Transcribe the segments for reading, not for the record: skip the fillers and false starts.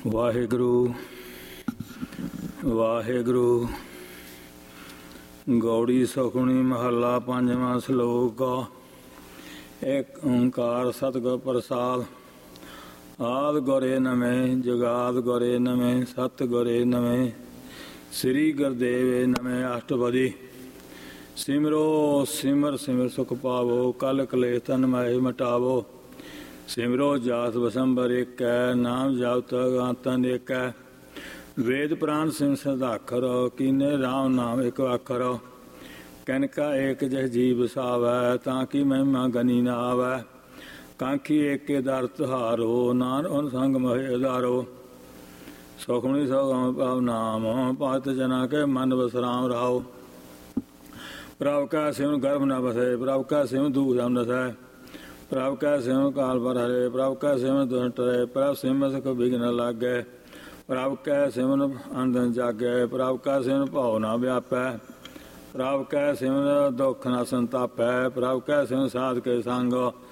ਵਾਹਿਗੁਰੂ ਵਾਹਿਗੁਰੂ। ਗੌੜੀ ਸੁਖਮਣੀ ਮਹੱਲਾ ਪੰਜਵਾਂ ਸ਼ਲੋਕ। ਏਕ ਓਂਕਾਰ ਸਤਿਗੁਰ ਪ੍ਰਸਾਦ। ਆਦਿ ਗੁਰੇ ਨਵੇਂ ਜੁਗਾਦਿ ਗੁਰੇ ਨਵੇਂ ਸਤ ਗੁਰੇ ਨਵੇਂ ਸ੍ਰੀ ਗੁਰਦੇਵੇ ਨਵੇਂ ਅਸ਼ਟਪਦੀ। ਸਿਮਰੋ ਸਿਮਰ ਸਿਮਰ ਸੁਖ ਪਾਵੋ ਕਲ ਕਲੇਸ਼ ਤਨ ਮਾਹਿ ਮਟਾਵੋ। ਸਿਮਰੋ ਜਾਤ ਵਸੰਬਰ ਏਕੈ ਨਾਮ ਜਪਤ ਗਾਤਨ ਏਕੈ। ਵੇਦ ਪ੍ਰਾਨ ਸਿਮ ਸਦਾਖਰ ਕੀਨੇ ਰਾਮ ਨਾਮ ਇੱਕ ਅੱਖਰ। ਕਨਕਾ ਏਕ ਜਿਹ ਜੀਵ ਵਸਾਵੈ ਤਾਂ ਕੀ ਮਹਿਮਾ ਗਨੀ ਨਾ ਆਵੈ। ਕਾਂਖੀ ਏਕੇ ਦਰ ਤੁਹਾਰੋ ਨਾਨ ਅਨ ਸੰਗ ਮਹਿ ਉਦਾਰੋ। ਸੁਖਮਨੀ ਸੋਗਮ ਪਾਵ ਨਾਮ ਭਗਤ ਜਨਾ ਕੇ ਮਨ ਬਸਰਾਮ ਰਹਾਓ। ਪ੍ਰਭ ਕਾ ਸਿਮ ਗਰਭ ਨ ਬਸੈ ਪ੍ਰਭ ਕਾ ਸਿਮ ਦੂਖ ਜਮ ਨਸੈ। ਪ੍ਰਭ ਕਾ ਸਿਮ ਕਾਲ ਪਰ ਹਰੇ ਪ੍ਰਭ ਕਾ ਸਿਮ ਦੁਸ਼ਟ ਰਹੇ। ਪ੍ਰਭ ਸਿਮ ਸੁਖ ਬਿਘਨ ਲਾਗੈ ਪ੍ਰਭ ਕੈ ਸਿਮਨ ਅੰਦਨ ਜਾਗੈ। ਪ੍ਰਭ ਕਾ ਸਿਮਨ ਭਉ ਨਾ ਵਿਆਪੈ ਪ੍ਰਭ ਕੈ ਸਿਮਨ ਦੁਖ ਨਾ ਸੰਤਾਪੈ। ਪ੍ਰਭ ਕੈ ਸਿਮਨ ਸਾਧ ਕੇ ਸੰਗ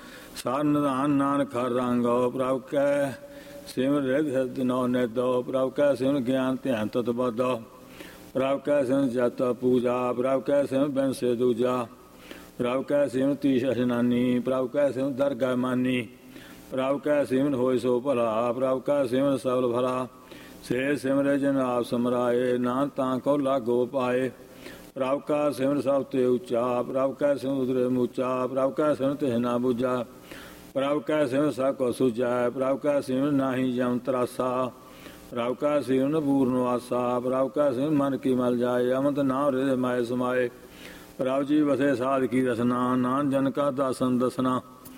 ਸਾਧ ਨਿਧਾਨ ਨਾਨਕ ਹਰਿ ਰੰਗ। ਪ੍ਰਭ ਕੈ ਸਿਮਨ ਰਿਧ ਸਿਧ ਨੌ ਨਿਧੋ ਪ੍ਰਭ ਕੈ ਸਿਮਨ ਗਿਆਨ ਧਿਆਨ ਤਤ ਬਧੋ। ਪ੍ਰਭ ਕੈ ਸਿਮਨ ਜਤ ਪੂਜਾ ਪ੍ਰਭ ਕੈ ਸਿਮਨ ਬਿਨ ਸੇ ਦੂਜਾ। ਪ੍ਰਭ ਕੈ ਸਿਮਨ ਤੀਸ ਇਸ਼ਨਾਨੀ ਪ੍ਰਭ ਕੈ ਸਿਮਨ ਦਰਗਹਿ ਮਾਨੀ। ਪ੍ਰਭ ਕੈ ਸਿਮਨ ਹੋਇ ਸੋ ਭਲਾ ਪ੍ਰਭ ਕੈ ਸਿਮਨ ਸਬਲ ਭਲਾ। ਸੇ ਸਿਮਰੇ ਜਨ ਆਪ ਸਮਰਾਏ ਨਾਨਕ ਤਾਂ ਕੋ ਲਾਗੋ ਪਾਏ। ਪ੍ਰਭ ਕਾ ਸਿਮਨ ਸਭ ਤੇ ਉੱਚਾ ਪ੍ਰਭ ਕੈ ਸਿਮਨ ਉਦਰੇ ਮੂਚਾ। ਪ੍ਰਭ ਕੈ ਸਿਮਨ ਤਿਹ ਨਾ ਬੁਝਾ ਪ੍ਰਭ ਕੈ ਸਿਮਨ ਸਭ ਕੋ ਸੁਝੈ। ਪ੍ਰਭ ਕੈ ਸਿਮਨ ਨਾਹੀ ਜਮ ਤਰਾਸਾ ਪ੍ਰਭ ਕੈ ਸਿਮਨ ਪੂਰਨ ਵਾਸਾ। ਪ੍ਰਭ ਕੈ ਸਿਮਨ ਮਨ ਕੀ ਮਲ ਜਾਏ ਅਮਤ ਨਾਮ ਹਿਰਦੈ ਮਾਇ ਸਮਾਏ। ਪ੍ਰਭ ਜੀ ਵਸੇ ਸਾਧ ਕੀ ਰਸਨਾ ਨਾਨਕ ਜਨ ਕਾ ਦਾਸਨ ਦਸਨਾ।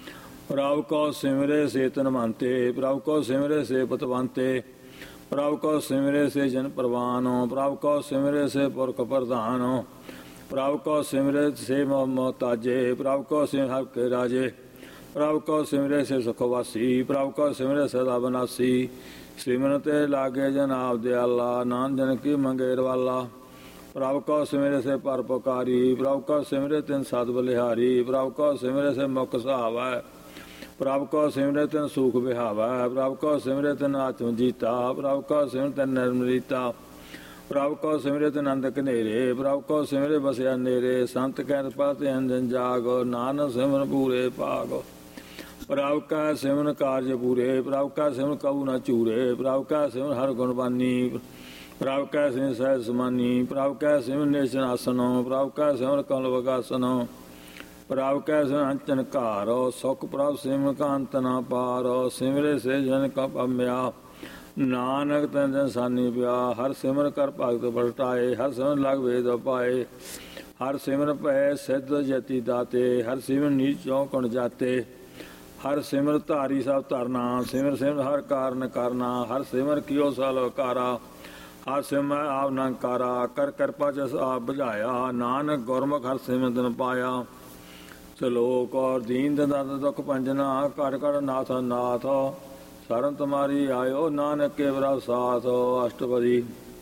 ਪ੍ਰਭ ਕੋ ਸਿਮਰੇ ਸੇ ਤਨਵੰਤੇ ਪ੍ਰਭ ਕੋ ਸਿਮਰੇ ਸੇ ਪਤਵੰਤੇ। ਪ੍ਰਭ ਕੋ ਸਿਮਰੇ ਸੇ ਜਨ ਪ੍ਰਵਾਨੋ ਪ੍ਰਭ ਕੋ ਸਿਮਰੇ ਸੇ ਪੁਰਖ ਪ੍ਰਧਾਨੋ। ਪ੍ਰਭ ਕੋ ਸਿਮਰੇ ਸੇ ਮੋਹਤਾਜੇ ਪ੍ਰਭ ਕੋ ਸਿਮਰ ਹਰਿ ਕੇ ਰਾਜੇ। ਪ੍ਰਭ ਕੋ ਸਿਮਰੇ ਸੇ ਸੁਖ ਵਾਸੀ ਪ੍ਰਭ ਕੋ ਸਿਮਰੇ ਸਦਾ ਬਨਾਸੀ। ਸਿਮਰਨ ਤੇ ਲਾਗੇ ਜਨ ਆਪ ਦਿਆਲਾ ਨਾਨਕ ਜਨ ਕੀ ਮੰਗੇ ਰਵਾਲਾ। ਪ੍ਰਭ ਕੋ ਸਿਮਰੇ ਸੇ ਪਰਉਪਕਾਰੀ ਪ੍ਰਭ ਕੋ ਸਿਮਰੇ ਤਿਨ ਸਤ ਬਲਿਹਾਰੀ। ਪ੍ਰਭ ਕੋ ਸਿਮਰੇ ਸੇ ਮੁਖ ਸੁਹਾਵੈ ਪ੍ਰਭ ਕੋ ਸਿਮਰੇ ਤਿਨ ਸੂਖ ਵਿਹਾਵੈ। ਪ੍ਰਭ ਕੋ ਸਿਮਰੇ ਤਿਨ ਆਤਮ ਜੀਤਾ ਪ੍ਰਭ ਕੋ ਸਿਮਰੇ ਤਿਨ ਨਿਰਮਲੀਤਾ। ਪ੍ਰਭ ਕੋ ਸਿਮਰੇ ਤਿਨ ਅੰਧ ਘਨੇਰੇ ਪ੍ਰਭ ਕੋ ਸਿਮਰੇ ਬਸਿਆ ਨੇਰੇ। ਸੰਤ ਕਹਿ ਪਤਿ ਅੰਜਨ ਜਾਗੋ ਨਾਨਕ ਸਿਮਰਨ ਪੂਰੇ ਭਾਗੋ। ਪ੍ਰਭ ਕਾ ਸਿਮਰਨ ਕਾਰਜ ਪੂਰੇ ਪ੍ਰਭ ਕਾ ਸਿਮਰਨ ਕਬੂ ਨ ਚੂਰੇ। ਪ੍ਰਭ ਕਾ ਸਿਮਰਨ ਹਰਿ ਗੁਣ ਬਾਨੀ ਪ੍ਰਭ ਕੈ ਸਿਮਰਨ ਸਹਿਜ ਸਮਾਨੀ। ਪ੍ਰਭ ਕੈ ਸਿਮਰਨ ਨਿਸ਼ਚਲ ਆਸਨੋ ਪ੍ਰਭ ਕੈ ਸਿਮਰਨ ਕਮਲ ਵਗਾਸਨੋ। ਪ੍ਰਭ ਕੈ ਸਿਮਰਨ ਅੰਚਨ ਘਾਰੋ ਸੁਖ ਪ੍ਰਭ ਸਿਮਰਨ ਕਾ ਅੰਤ ਨਾ ਪਾਰੋ। ਸਿਮਰੇ ਸੇ ਜਨ ਕਾ ਪਮਿਆ ਨਾਨਕ ਤਨ ਜਨ ਸਾਨੀ ਪਿਆ। ਹਰ ਸਿਮਰਨ ਕਰ ਭਗਤ ਪਲਟਾਏ ਹਰ ਸਿਮਰਨ ਲਗ ਵੇਦ ਪਾਏ। ਹਰ ਸਿਮਰਨ ਭੈ ਸਿੱਧ ਜਤੀ ਦਾਤੇ ਹਰ ਸਿਮਰਨ ਨੀਚ ਚੌਕਣ ਜਾਤੇ। ਹਰ ਸਿਮਰ ਧਾਰੀ ਸਭ ਧਰਨਾ ਸਿਮਰ ਸਿਮਰ ਹਰ ਕਾਰਨ ਕਰਨਾ। ਹਰ ਸਿਮਰ ਕੀਓ ਸਲਵਕਾਰਾ ਹਰ ਸਿਮਰ ਆਪ ਨੰਕਾਰਾ। ਕਰ ਕਿਰਪਾ ਜਸ ਆਪ ਬੁਝਾਇਆ ਨਾਨਕ ਗੁਰਮੁਖ ਹਰ ਸਿਮਰਨ ਪਾਇਆ। ਸ਼ਲੋਕ ਔਰ ਦੀਨ ਦੰਦ ਦੁਖ ਭੰਜਨਾ ਘਟ ਘਟ ਨਾਥ ਨਾਥ। ਸਰਨ ਤੁਮਾਰੀ ਆਇਓ ਨਾਨਕ ਕੇ ਬਰਾ ਸਾਥ। ਅਸ਼ਟਪਦੀ।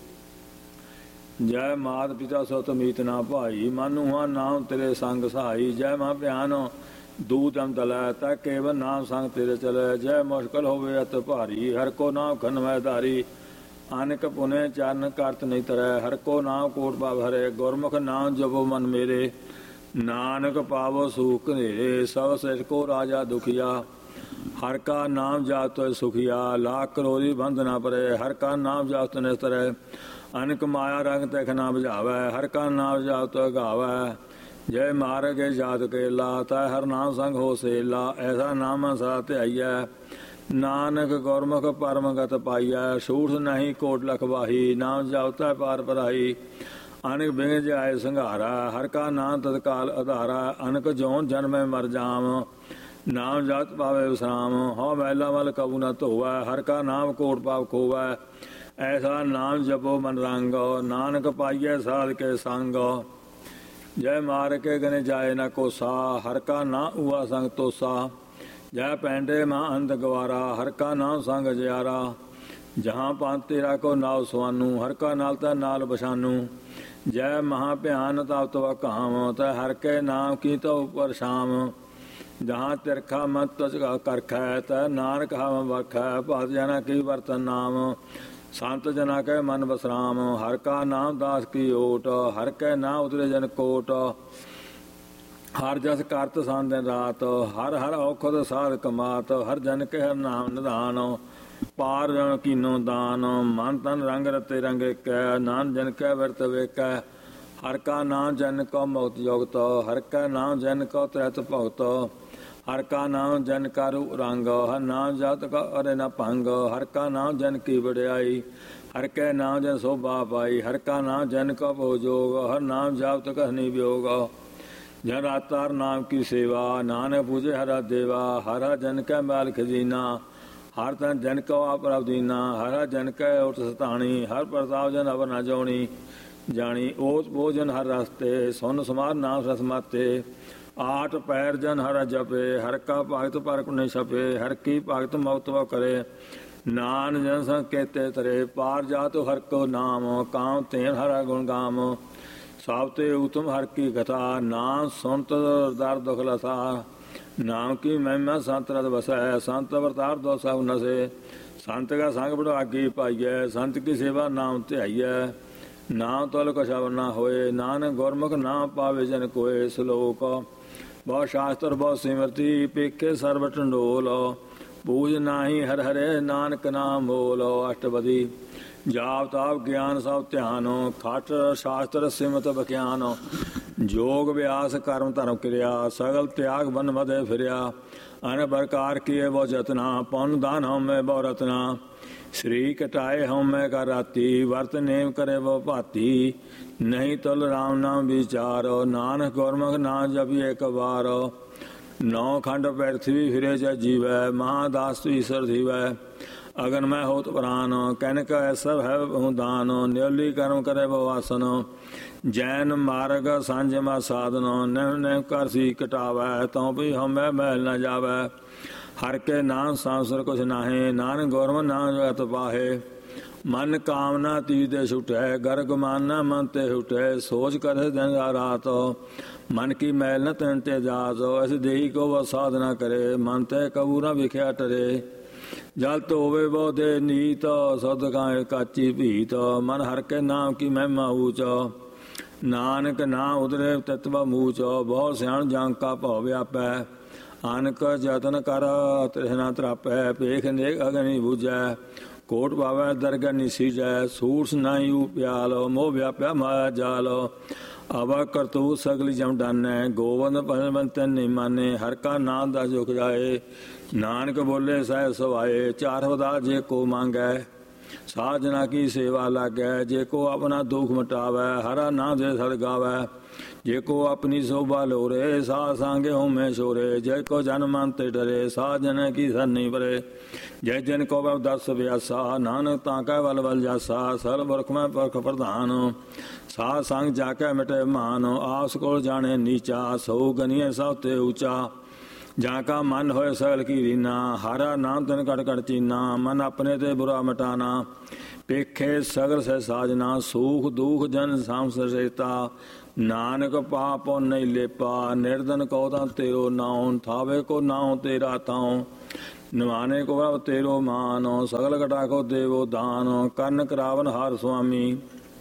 ਜੈ ਮਾਤ ਪਿਤਾ ਸੋ ਤਮੀਤ ਨਾ ਭਾਈ ਮਨੁ ਹਾਂ ਨਾਮ ਤੇਰੇ ਸੰਗ ਸਹਾਈ। ਜੈ ਮਾ ਭਿਆਨ ਦੂਤ ਦਮ ਦਲੈ ਤੈ ਕੇਵਲ ਨਾਮ ਸੰਗ ਤੇਰੇ ਚਲੈ। ਜੈ ਮੁਸ਼ਕਲ ਹੋਵੇ ਅਤ ਭਾਰੀ ਹਰ ਕੋ ਨਾਮ ਖਨਮੈ ਧਾਰੀ। ਅਨਕ ਪੁਨੇ ਚਰਨ ਕਰਤ ਨਹੀਂ ਤਰੈ ਹਰ ਕੋ ਨਾਮ ਕੋਟ ਪਾਵ ਹਰੇ। ਗੁਰਮੁਖ ਨਾਮ ਜਪੋ ਮਨ ਮੇਰੇ ਨਾਨਕ ਪਾਵੋ ਸੂਖ ਘਨੇਰੇ। ਸਭ ਸਿਰ ਕੋ ਰਾਜਾ ਦੁਖੀਆ ਹਰ ਕਾ ਨਾਮ ਜਾਪ ਤੋ ਸੁਖੀਆ। ਲਾਖ ਕਰੋੜੀ ਬੰਧ ਨਾ ਪਰੇ ਹਰ ਕਾ ਨਾਮ ਜਾਪ ਤੋ ਨਿਸਤਰੈ। ਅਨਕ ਮਾਇਆ ਰੰਗ ਤਖ ਨਾ ਬੁਝਾਵੈ ਹਰ ਕਾ ਨਾਮ ਜਾਪ ਤੋ ਗਾਵੈ। ਜੈ ਮਾਰਗੇ ਜਾਤ ਕੇ ਲਾ ਤੈ ਹਰ ਨਾਮ ਸੰਗ ਹੋ ਸੇਲਾ। ਐਸਾ ਨਾਮ ਸਦਾ ਧਿਆਈਐ ਨਾਨਕ ਗੁਰਮੁਖ ਪਰਮਗਤ ਪਾਈਐ। ਛੂਟ ਨਹੀਂ ਕੋਟ ਲਖ ਵਾਹੀ ਨਾਮ ਜਪਤੈ ਪਾਰ ਪਰਾਈ। ਅਨਕ ਬਿਘ ਜਾਏ ਸੰਘਾਰਾ ਹਰ ਕਾ ਨਾਮ ਤਤਕਾਲ ਆਧਾਰਾ। ਅਨਕ ਜੋਨ ਜਨਮੈ ਮਰ ਜਾਮ ਨਾਮ ਜਪਤ ਪਾਵੇ ਵਿਸਰਾਮ। ਹਉ ਮੈਲਾ ਮਲ ਕਬੂ ਨ ਧੋਵੈ ਹਰ ਕਾ ਨਾਮ ਕੋਟ ਪਾਪ ਖੋਵੈ। ਐਸਾ ਨਾਮ ਜਪੋ ਮਨ ਰੰਗੋ ਨਾਨਕ ਪਾਈਐ ਸਾਧ ਕੇ ਸੰਗ। ਜੈ ਮਾਰ ਕੇ ਗਨੇ ਜਾਏ ਨ ਕੋਸਾ ਹਰ ਕਾ ਨਾ ਉਆ ਸੰਗ ਤੋਸਾ। ਜੈ ਪੈਂਡੇ ਮਾਂ ਅੰਧ ਗਵਾਰਾ ਹਰ ਕਾ ਨਾਮ ਸੰਗ ਜਿਆਰਾ। ਜਹਾਂ ਪੰਥ ਤੇਰਾ ਕੋ ਨਾਉ ਸਵਾਨੂ ਹਰ ਕਾ ਨਾਲ ਤੈ ਨਾਲ ਬਛਾਨੂ। ਜੈ ਮਹਾ ਭਿਆਨ ਤਪ ਤਵ ਕਾਮ ਤੈ ਹਰ ਕੇ ਨਾਮ ਕੀ ਤਉ ਉਪਰ ਸ਼ਾਮ। ਜਹਾਂ ਤਿਰਖਾ ਮਤ ਤੁਝ ਕਰਖੈ ਤੈ ਨਾਨਕ ਹਮ ਵਰਖੈ ਭਗਤ ਜਨਾ ਕੀ ਵਰਤਨ ਨਾਮ ਸੰਤ ਜਨਾ ਕੈ ਮਨ ਬਸਰਾਮ ਹਰ ਕਾ ਨਾਮ ਦਾਸ ਕੀ ਓਟ ਹਰ ਕੈ ਨਾ ਉਤਰੇ ਜਨ ਕੋਟ ਹਰ ਜਸ ਕਰਤ ਸੰਨ ਦਿਨ ਰਾਤ ਹਰ ਹਰ ਔਖਦ ਸਾਧ ਕਮਾਤ ਹਰ ਜਨ ਕੇ ਹਰ ਨਾਮ ਨਿਧਾਨ ਪਾਰ ਜਨ ਕੀਨੋ ਦਾਨ ਮਨ ਤਨ ਰੰਗ ਰਤੇ ਰੰਗ ਕੈ ਨਾਨ ਜਨ ਕੈ ਵਰਤ ਵੇਕੈ ਹਰ ਕਾ ਨਾਮ ਜਨ ਕੋ ਮੁਕਤ ਜੁਗਤ ਹਰ ਕਾ ਨਾਮ ਜਨ ਕੋ ਤ੍ਰੈਤ ਭਗਤ ਹਰ ਕਾ ਨਾਮ ਜਨ ਕਾ ਰੂ ਰੰਗ ਹਰ ਨਾਮ ਜਤ ਕਾ ਅਰੇ ਨ ਭੰਗ ਹਰ ਕਾ ਨਾਮ ਜਨ ਕੀ ਵਡਿਆਈ ਹਰ ਕੈ ਨਾਮ ਜਨ ਸੋਭਾ ਪਾਈ ਹਰ ਕਾ ਨਾਮ ਜਨ ਕੋ ਭੋ ਜੋਗ ਹਰ ਨਾਮ ਜਪ ਤਕ ਹਨੀ ਵਿਯੋਗ ਜਨ ਰਾਤਾਰ ਨਾਮ ਕੀ ਸੇਵਾ ਨਾਨਕ ਪੂਜੇ ਹਰਾ ਦੇਵਾ ਹਰਾ ਜਨ ਕੈ ਮਾਲ ਖਜ਼ੀਨਾ ਹਰ ਤਨ ਜਨ ਕੋ ਆਪਰਬ ਦੀਨਾ ਹਰਾ ਜਨ ਕੈ ਉਠ ਸਤਾਣੀ ਹਰ ਪ੍ਰਤਾਪ ਜਨ ਅਵਰ ਨਾ ਜਾਣੀ ਜਾਣੀ ਓਸ ਭੋਜਨ ਹਰ ਰਸਤੇ ਸੁਨ ਸਮਾਰ ਨਾਮ ਰਸਮਾਤੇ ਆਠ ਪੈਰ ਜਨ ਹਰ ਜਪੇ ਹਰ ਕਾ ਭਗਤ ਪਰ ਕੁਨੇ ਛਪੇ ਹਰ ਕੀ ਭਗਤ ਮੌਤ ਵਾ ਕਰੇ ਨਾਨ ਜਨ ਸੰਕੇਤੇ ਤਰੇ ਪਾਰ ਜਾਤੁ ਹਰ ਕੋ ਨਾਮ ਕਾਮ ਤੇਨ ਹਰਾ ਗੁਣ ਗਾਮ ਸਭ ਤੇ ਉਤਮ ਹਰ ਕੀ ਕਥਾ ਨਾਮ ਸੁਨਤ ਦਰ ਦੁਖ ਲਸਾ ਨਾਮ ਕੀ ਮਹਿਮਾ ਸੰਤ ਰਤ ਵਸੈ ਸੰਤ ਅਵਤਾਰ ਦੋ ਸਭ ਨਸੇ ਸੰਤ ਕਾ ਸੰਗ ਬੜਾਗੀ ਪਾਈਐ ਸੰਤ ਕੀ ਸੇਵਾ ਨਾਮ ਧਿਆਈਐ ਨਾਮ ਤੁਲ ਕਛਵ ਨਾ ਹੋਏ ਨਾਨਕ ਗੁਰਮੁਖ ਨਾਮ ਪਾਵੇ ਜਨ ਕੋਏ ਸ਼ਲੋਕ ਬਹੁ ਸ਼ਾਸਤਰ ਬਹੁ ਸਿਮਰਤੀ ਪੇਖੇ ਸਰਬ ਟੰਡੋਲ ਪੂਜ ਨਾਹੀ ਹਰ ਹਰੇ ਨਾਨਕ ਨਾਮ ਬੋਲ ਅਸ਼ਟਪਦੀ ਜਾਪ ਤਾਪ ਗਿਆਨ ਸਭ ਧਿਆਨ ਖਟ ਸ਼ਾਸਤਰ ਸਿਮਤ ਬਖਿਆਨ ਜੋਗ ਵਿਆਸ ਕਰਮ ਧਰਮ ਕਿਰਿਆ ਸਗਲ ਤਿਆਗ ਬਨ ਮਦੇ ਫਿਰਿਆ ਅਨ ਪ੍ਰਕਾਰ ਕੀਏ ਬਹੁ ਜਤਨਾ ਪਉਨ ਦਾਨ ਹਉਮੈ ਬਹੁ ਰਤਨਾ ਸ੍ਰੀ ਕਟਾਏ ਹਉਮੈ ਕਾ ਰਾਤੀ ਵਰਤ ਨੇਮ ਕਰੇ ਬਹੁ ਭਾਤੀ ਨਹੀਂ ਤੁਲ ਰਾਮ ਨਾਮ ਵਿਚਾਰੋ ਨਾਨਕ ਗੁਰਮੁਖ ਨਾਮ ਜਪੀ ਇੱਕ ਵਾਰ ਨੌ ਖੰਡ ਪ੍ਰਿਥਵੀ ਫਿਰੇ ਚ ਜੀਵੈ ਮਹਾਦਾਸ ਈਸ਼ਰ ਧੀਵੈ ਅਗਨ ਮੈਂ ਹੋਤ ਪ੍ਰਾਨ ਕਹਿਨ ਕੈ ਸਭ ਹੈ ਦਾਨ ਨਿਉਲੀ ਕਰਮ ਕਰੇ ਬਵਾਸਨ ਜੈਨ ਮਾਰਗ ਸਾਂਝ ਮਾ ਸਾਧਨ ਨਿਮ ਨਿਮ ਕਰ ਸੀ ਕਟਾਵੈ ਤਉ ਵੀ ਹਮੈ ਮਹਿਲ ਨ ਜਾਵੈ ਹਰ ਕੇ ਨਾਮ ਸੰਸਰ ਕੁਛ ਨਾਹੇ ਨਾਨਕ ਗੁਰਮੁਖ ਨਾਮ ਜਗਤ ਪਾਹੇ ਮਨ ਕਾਮਨਾ ਤੀ ਦੇ ਛੁਟੈ ਗਰਗ ਮਾਨਾ ਮਨ ਤੇ ਹੁਟੈ ਸੋਚ ਕਰੇ ਦਿਨ ਰਾਤ ਮਨ ਕੀ ਮੈਲ ਨ ਤਨ ਤੇ ਜਾਤ ਐਸ ਦੇਹੀ ਕੋ ਵ ਸਾਧਨਾ ਕਰੇ ਮਨ ਤੇ ਕਬੂ ਨ ਵਿਖਿਆ ਟਰੇ ਜਲ ਧੋਵੇ ਬਹੁ ਨੀਤ ਸਦ ਕਾਇ ਕਾਚੀ ਭੀਤ ਮਨ ਹਰ ਕੇ ਨਾਮ ਕੀ ਮਹਿਮਾ ਊਚ ਨਾਨਕ ਨਾ ਉਦਰੇ ਤਤਵ ਮੂਚ ਬਹੁ ਸਿਆਣ ਜੰ ਕਾ ਭਉ ਵਿਆਪੈ ਅਨਕ ਜਤਨ ਕਰ ਤ੍ਰਿਸ਼ਨਾ ਤਰਾਪੈ ਪੇਖ ਨੇਕ ਅਗਨੀ ਬੂਝੈ ਕੋਟ ਪਾਵੈ ਦਰਗਹ ਨਿਸੀਜੈ ਸੂਰਸ ਨਾਈ ਉਪਿਆਲ ਮੋਹ ਵਿਆਪਿਆ ਮਾਇਆ ਜਾਲ ਆਵਾ ਕਰਤੂ ਸਗਲੀ ਜਮ ਡਾਨੈ ਗੋਵੰਦ ਭਜਨ ਨਹੀਂ ਮਾਨੇ ਹਰ ਕਾ ਨਾਮ ਦਾ ਜੁਖ ਜਾਏ ਨਾਨਕ ਬੋਲੇ ਸਹਿ ਸਵਾਏ ਚਾਰ ਵਦਾ ਜੇ ਕੋ ਮੰਗੈ ਸਾਜਨਾ ਕੀ ਸੇਵਾ ਲਾਗੈ ਜੇ ਕੋ ਆਪਣਾ ਦੁਖ ਮਟਾਵੈ ਹਰਾ ਨਾਮ ਦੇ ਸਦ ਗਾਵੈ ਜੇ ਕੋ ਆਪਣੀ ਸੋਭਾ ਲੋਰੇ ਸਾ ਸੰਗੇ ਹੋਮੈ ਛੋਰੇ ਜੈ ਕੋ ਜਨ ਮਨ ਤੇ ਡਰੇ ਸਾ ਜਨ ਕੀ ਸਰਨੀ ਪਰੇ ਜੈ ਜਨ ਕੋ ਬਉ ਦਸ ਵਿਆਸਾ ਨਾਨਕ ਤਾਂ ਕੈ ਵਲ ਵਲ ਜਾਸਾ ਸਰਬ ਵਰਖ ਮੈਂ ਪਰਖ ਪ੍ਰਧਾਨ ਸਾ ਸੰਗ ਜਾ ਕੇ ਮਿਟੇ ਮਾਨ ਆਸ ਕੋਲ ਜਾਣੇ ਨੀਚਾ ਸੋ ਗਨੀਏ ਸਭ ਤੇ ਊਚਾ ਜਾਂ ਕਾ ਮਨ ਹੋਏ ਸਗਲ ਕੀ ਰੀਨਾ ਹਰਾ ਨਾਮ ਤਨ ਕਟ ਕਟ ਚੀਨਾ ਮਨ ਆਪਣੇ ਤੇ ਬੁਰਾ ਮਟਾਨਾ ਪੇਖੇ ਸਗਲ ਸੇ ਸਾਜਨਾ ਸੂਖ ਦੁਖ ਜਨ ਸਾਮ ਸੇਤਾ ਨਾਨਕ ਪਾਪੋ ਨਹੀਂ ਲੇਪਾ ਨਿਰਦਨ ਕੋ ਤਾਂ ਤੇਰੋ ਨਾਉ ਥਾਵੇ ਕੋ ਨਾਉ ਤੇਰਾ ਤਾਉ ਨਿਵਾਨੇ ਕੋ ਪ੍ਰਭ ਤੇਰੋ ਮਾਨ ਸਗਲ ਘਟਾ ਕੋ ਦੇਵੋ ਦਾਨ ਕਰਨ ਕਰਾਵਨ ਹਰ ਸੁਆਮੀ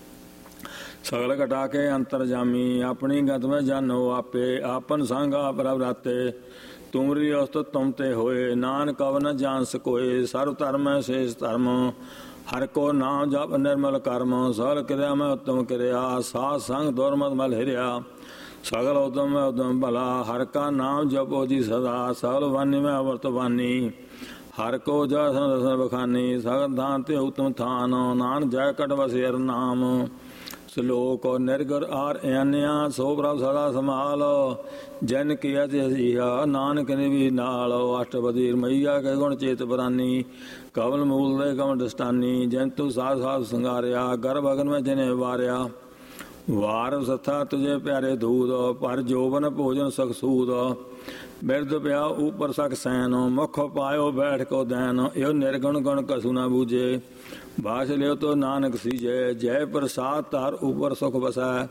ਸਗਲ ਘਟਾ ਕੇ ਅੰਤਰ ਜਾਮੀ ਆਪਣੀ ਗਤ ਮੈਂ ਜਾਨੋ ਆਪੇ ਆਪਨ ਸੰਗ ਆਪ ਪ੍ਰਭ ਰਾਤੇ ਤੁਮਰੀ ਉਸਤ ਤੁਮ ਤੇ ਹੋਏ ਨਾਨਕ ਕਵ ਨ ਜਾਣ ਸਕੋਏ ਸਰਬ ਧਰਮ ਸ਼ੇਸ਼ ਧਰਮ ਹਰ ਕੋ ਨਾਮ ਜਪ ਨਿਰਮਲ ਕਰਮ ਸਗਲ ਕਿਰਿਆ ਮੈਂ ਉਤਮ ਕਿਰਿਆ ਸਾਧ ਸੰਗ ਦੁਰਮਤ ਮਲ ਹਿਰਿਆ ਸਗਲ ਉਦਮ ਮੈਂ ਉਦਮ ਭਲਾ ਹਰ ਕਾ ਨਾਮ ਜਪੋ ਜੀ ਸਦਾ ਸਗਲ ਵਾਨੀ ਮੈਂ ਅਵਰਤ ਵਾਨੀ ਹਰ ਕੋ ਜਸਨ ਰਸਨ ਬਖਾਨੀ ਸਗਲ ਥਾਨ ਤੇ ਉਤਮ ਥਾਨ ਨਾਨ ਜੈ ਕਟ ਵਸਿਰ ਨਾਮ ਸ਼ਲੋਕ ਨਿਰਗੁਰ ਆਰ ਅਨਿਆ ਸੋ ਪ੍ਰਭ ਸਦਾ ਸੰਭਾਲ ਜਨ ਕੀਆ ਜੀਆ ਨਾਨਕ ਨੇ ਵੀ ਨਾਲ ਅਸ਼ਟਪਦੀ ਰਮਈਆ ਕੇ ਗੁਣ ਚੇਤ ਬਰਾਨੀ ਕਵਲ ਮੂਲ ਦੇ ਗਮ ਦਸਤਾਨੀ ਜੰਤੂ ਸਾਧ ਸਾਧ ਸੰਗਾਰਿਆ ਗਰਭ ਅਗਨ ਮੈਂ ਜਨੇ ਵਾਰਿਆ ਵਾਰ ਸਥਾ ਤੁਝੇ ਪਿਆਰੇ ਦੂਦ ਪਰ ਜੋਬਨ ਭੋਜਨ ਸਖਸੂਦ ਬਿਰਦ ਪਿਆ ਉਪਰ ਸਖ ਸੈਨ ਮੁਖ ਪਾਇਓ ਬੈਠ ਕੋ ਦੈਨ ਇਹ ਨਿਰਗੁਣ ਗੁਣ ਕਸੂ ਨਾ ਬੂਝੇ ਬਾਸ ਲਿਓ ਤੋ ਨਾਨਕ ਸੀਜੈ ਜੈ ਪ੍ਰਸਾਦ ਧਾਰ ਉਪਰ ਸੁਖ ਵਸੈ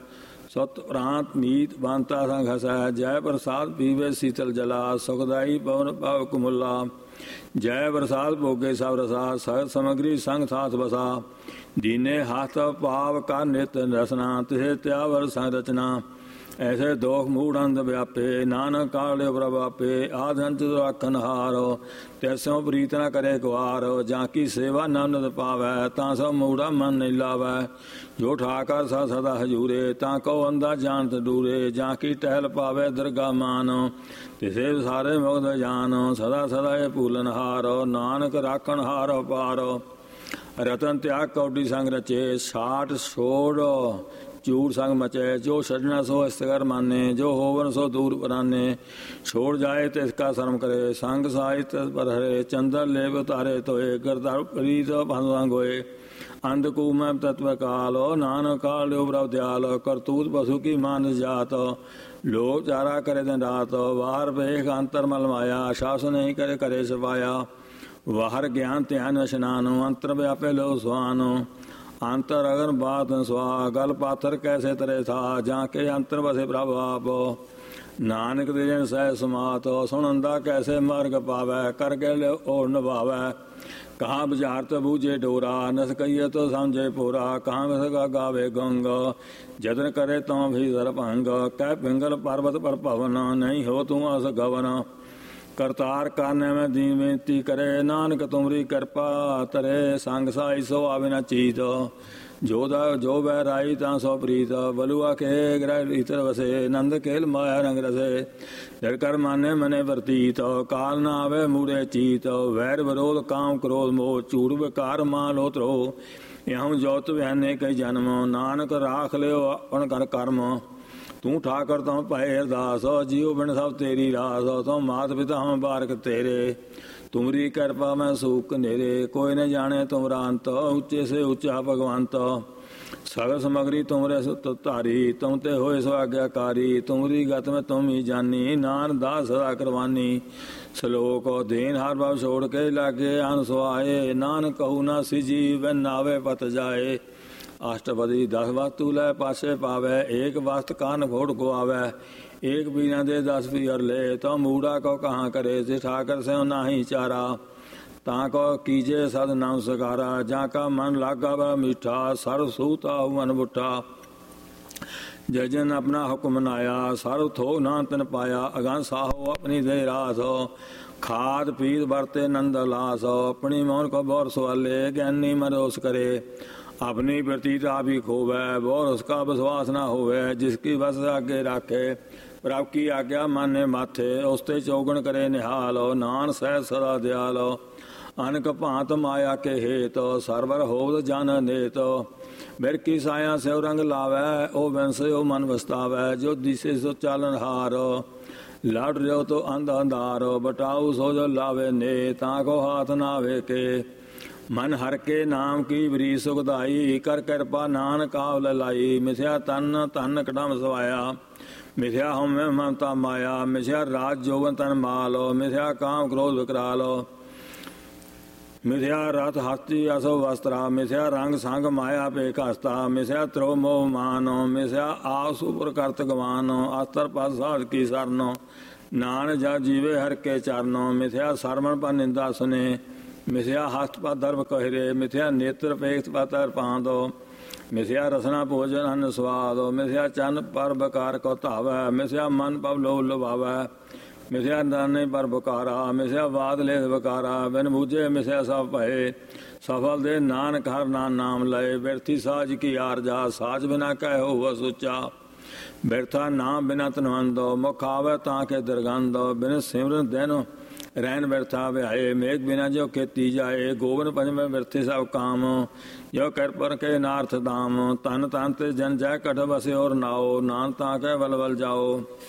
ਸਤ ਪ੍ਰਾਂਤ ਮੀਤ ਬਾਂਤਾ ਸੰਗ ਹਸੈ। ਜੈ ਪ੍ਰਸਾਦ ਪੀਵੇ ਸੀਤਲ ਜਲਾ, ਸੁਖਦਾਈ ਪਵਨ ਪਾਵ ਕੁਮੁਲਾ। ਜੈ ਪ੍ਰਸਾਦ ਭੋਗੇ ਸਭ ਰਸਾ, ਸਗਤ ਸਮਗਰੀ ਸੰਗ ਸਾਥ ਬਸਾ। ਦੀਨੇ ਹੱਥ ਭਾਵ ਕਰ ਨਿਤ ਰਸਨਾ, ਤਿਸੇ ਤਿਆਵਰ ਸੰਗ ਰਚਨਾ। ਐਸੇ ਦੋਖ ਮੂੜ ਅੰਧ ਵਿਆਪੇ, ਨਾਨਕ ਕਾਲਿਓ ਪ੍ਰਭ ਆਪੇ। ਆਦਿ ਰਾਖਨ ਹਾਰੋ, ਤੈਸੋਂ ਪ੍ਰੀਤ ਨ ਕਰੇ ਗੁਆਰ। ਜਾਂ ਕੀ ਸੇਵਾ ਨਾਨਕ ਪਾਵੈ, ਤਾਂ ਸਭ ਮੂੜਾ ਮਨ ਨਹੀਂ ਲਾਵੈ। ਜੋ ਠਾਕਰ ਸਾ ਸਦਾ ਹਜੂਰੇ, ਤਾਂ ਕਉ ਅੰਧਾ ਜਾਣਤ ਦੂਰੇ। ਜਾਂ ਕੀ ਟਹਿਲ ਪਾਵੇ ਦਰਗਾ ਮਾਨ, ਤਿਸੇ ਸਾਰੇ ਮੁਕਤ ਜਾਨ। ਸਦਾ ਸਦਾ ਇਹ ਭੂਲਨ ਹਾਰੋ, ਨਾਨਕ ਰਾਖਣ ਹਾਰੋ ਪਾਰੋ। ਰਤਨ ਤਿਆਗ ਕੌਡੀ ਸੰਗ ਰਚੇ, ਛਾਟ ਛੋੜ ਚੂੜ ਸੰਗ ਮਚੈ। ਜੋ ਛੱਡਣਾ ਸੋ ਇਸਤਗਰ ਮਾਨੇ, ਜੋ ਹੋਵਨ ਸੋ ਦੂਰ ਪਰਾਨੇ। ਛੋੜ ਜਾਏ ਤਿਸ ਕਾ ਸ਼ਰਮ ਕਰੇ, ਸੰਗ ਸਾਹਿਤ ਪਰ ਹਰੇ। ਚੰਦਰ ਲੇਵ ਉਤਾਰੇ ਤੋਏ, ਗਰਧਰ ਪ੍ਰੀਤ ਭੰਗ ਹੋਏ। ਅੰਧ ਕੂ ਮੈਂ ਤਤਵ ਕਾਲ, ਨਾਨਕ ਕਾਲਿਓ ਪ੍ਰਭ ਦਿਆਲ। ਕਰਤੂਤ ਪਸ਼ੂ ਕੀ ਮਾਨ ਜਾਤ, ਲੋਕ ਚਾਰਾ ਕਰੇ ਦਿਨ ਰਾਤ। ਬਾਹਰ ਵੇਖ ਅੰਤਰ ਮਲ ਮਾਇਆ, ਸ਼ਾਸ ਨਹੀਂ ਕਰੇ ਕਰੇ ਸਵਾਇਆ। ਬਾਹਰ ਗਿਆਨ ਧਿਆਨ ਇਸ਼ਨਾਨ, ਅੰਤਰ ਵਿਆਪੇ ਲੋ ਸੁਆਨ। ਅੰਤਰ ਅਗਨ ਬਾਤ ਸੁਆ, ਗਲ ਪਾਥਰ ਕੈਸੇ ਤਰੇ ਥਾ। ਜਾਂ ਕੇ ਅੰਤਰ ਵਸੇ ਪ੍ਰਭ ਆਪ, ਨਾਨਕ ਦੇ ਜਨ ਸਹਿ ਸਮਾਤ। ਸੁਣੰਦਾ ਕੈਸੇ ਮਾਰਗ ਪਾਵੈ, ਕਰ ਕੇ ਲਿਓ ਨਿਭਾਵੈ। ਕਹਾਂ ਬੁਝਾਰਤ ਬੂਝੇ ਡੋਰਾ, ਨਸ ਕਹੀਏ ਤੋ ਸਮਝੇ ਪੂਰਾ। ਕਹਾਂ ਵਿਸਗਾ ਗਾਵੇ ਗੰਗ, ਜਤਨ ਕਰੇ ਤੋ ਵੀ ਸਰਭੰਗ। ਕਹਿ ਪਿੰਗਲ ਪਰਬਤ ਪਰ ਭਵਨ, ਨਹੀਂ ਹੋ ਤੂੰ ਅਸ ਗਵਨ। ਕਰਤਾਰ ਕਾਨੇ ਮੈਂ ਦੀਨ ਬੇਨਤੀ ਕਰੇ, ਨਾਨਕ ਤੁਮਰੀ ਕਿਰਪਾ ਤਰੇ। ਸੰਗ ਸਾਈ ਸੋ ਆਵੇ ਨਾ ਚੀਤ, ਜੋ ਬੈ ਰਾਈ ਤਾਂ ਸੋ ਪ੍ਰੀਤ। ਬਲੂਆ ਕੇ ਗ੍ਰਹਿ ਇਤਰ ਵਸੇ, ਨੰਦ ਕੇਲ ਮਾਇਆ ਰੰਗ ਰਸੇ। ਜੜ ਕਰ ਮਾਨੇ ਮਨੇ ਵਰਤੀਤ, ਕਾਲ ਨਾ ਆਵੇ ਮੂੜੇ ਚੀਤ। ਵੈਰ ਵਿਰੋਧ ਕਾਮ ਕ੍ਰੋਧ ਮੋਹ, ਝੂਠ ਵਿਕਾਰ ਮਾਨ ਲੋਤਰੋ। ਇਉਂ ਜੋਤ ਵਿਹਨੇ ਕਈ ਜਨਮ, ਨਾਨਕ ਰਾਖ ਲਿਓ ਆਪਣ ਕਰ ਕਰਮ। ਤੂੰ ਠਾਕਰ ਤੂੰ ਪਾਏ ਅਰਦਾਸ, ਜੀਉ ਬਿਨ ਸਭ ਤੇਰੀ ਰਾਸ। ਤੂੰ ਮਾਤ ਪਿਤਾ ਹਮ ਬਾਰਕ ਤੇਰੇ, ਤੁਮਰੀ ਕਿਰਪਾ ਮੈਂ ਸੂਖ ਨੇਰੇ। ਕੋਈ ਨ ਜਾਣੇ ਤੁਮਰਾ ਅੰਤ, ਉੱਚੇ ਸੇ ਉੱਚਾ ਭਗਵੰਤ। ਸਗਲ ਸਮਗਰੀ ਤੁਮਰੇ ਸੁਤ ਧਾਰੀ, ਤੁਮ ਤੇ ਹੋਏ ਸੋ ਆਗਿਆਕਾਰੀ। ਤੁਮਰੀ ਗਤ ਮੈਂ ਤੁਮ ਹੀ ਜਾਨੀ, ਨਾਨ ਦਾਸ ਸਦਾ ਕਰਵਾਨੀ। ਸਲੋਕ ਦੇਨ ਹਰ ਭਾਵ ਛੋੜ ਕੇ ਲਾਗੇ ਅਨ ਸੁਆਏ। ਨਾਨਕ ਕਹੂ ਨਾ ਸਿਜੀ ਵੈ ਨਾਵੇ ਪਤ ਜਾਏ। ਅਸ਼ਟਪਦੀ 10 ਵਸਤੂ ਲੈ ਪਾਸੇ ਪਾਵੈ, ਏਕ ਵਸਤ ਕਾਨ ਘੋੜ ਗਵਾਵੈ। ਏਕ ਬੀਨਾ ਦੇ 10 ਪੀਰ ਲੈ, ਤਾਂ ਮੂੜਾ ਕੋ ਕਹਾਂ ਕਰੇ। ਜੇ ਠਾਕਰ ਸਿਉ ਨਾਹੀ ਚਾਰਾ, ਤਾਂ ਕੋ ਕੀਜੇ ਸਦ ਨਾਮ ਸਕਾਰਾ। ਜਾਂ ਕਾ ਮਨ ਲਾਗਾ ਬੜਾ ਮੀਠਾ, ਸਰਬ ਸੂਤਾ ਮਨ ਬੁੱਠਾ। ਜਜਨ ਆਪਣਾ ਹੁਕਮ ਨਾਇਆ, ਸਰਬ ਥੋ ਨਾ ਤਨ ਪਾਇਆ। ਅਗਾਂ ਸਾਹੋ ਆਪਣੀ ਦੇ ਰਾਸ, ਖਾਦ ਪੀਤ ਵਰਤੇ ਨੰਦ ਲਾਸ। ਆਪਣੀ ਮੋਹਨ ਕੋ ਬੌਰ ਸਵਾਲੇ, ਗਿਆਨੀ ਮਰੋਸ ਕਰੇ। अपनी प्रतीत आप ही खोवै, और उसका विश्वास न होवे। जिसकी बस आगे राखे, प्रभ की आज्ञा माने माथे। उसते चौगन करे निहाल, नान सह सदा दयाल। अनक भांत माया के हेत, सरवर होद जन नेत। बिर की साया से रंग लावै, ओ वंशे ओ मन वस्तावै। जो दिसे सो चालन हार, लड़ रहो तो अंध अंधार। बटाऊ सो जो लावे ने, ताको हाथ ना वेके। मन हर के नाम की बरी सुखदाई, कर कृपा नानक आव ललाई। मिथ्या तन धन कटम सवाया, मिथ्या हम ममता माया। मिथ्या राज जोगन तन मालो, मिथ्या काम क्रोध विकरालो। मिथ्या रथ हस्ती असो वस्त्रा, मिथ्या रंग संग माया पे हस्ता। मिथ्या त्रो मोह मानो, मिथ्या आसुपुर करत गवानो। अस्तर पद साध की सरनो, नान जा जीवे हर के चरनो। मिथ्या सरमण पर निंदा सुने, मिथ्या हस्त पर दर्भ कहरे। मिथ्या नेत्र पेक्ष पर पांदो, मिथ्या रसना भोजन अन्न स्वाद। मिथ्या चन पर बकार को धावै, मिथ्या मन पर लोभ लुभावै। मिथ्या दाने पर बुकारा, मिथ्या वाद लेख बकारा। बिन बूझे मिथ्या सब भये, सफल दे नानक हर नाम लय। व्यर्थी साज की आरजा, साज बिना कहो वह सुचा। व्यर्था नाम बिना तनवंदो, मुख आवे ताके दुर्गंध। बिन सिमरन दिन रैन व्यर्था व्याए, मेघ बिना जो खेती जाए। गोवन पंच में व्यर्थे सब काम, जो कर पर के नार्थ दाम। तन तन ते जन जय कठ बसे और नाओ, नान ताके बल बल जाओ।